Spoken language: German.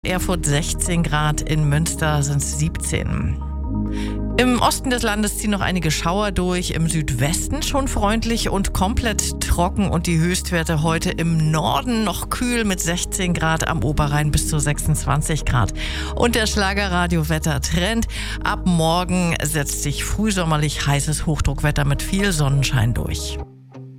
Erfurt 16 Grad, in Münster sind es 17. Im Osten des Landes ziehen noch einige Schauer durch, im Südwesten schon freundlich und komplett trocken und die Höchstwerte heute im Norden noch kühl mit 16 Grad, am Oberrhein bis zu 26 Grad. Und der Schlagerradio-Wetter-Trend: ab morgen setzt sich frühsommerlich heißes Hochdruckwetter mit viel Sonnenschein durch.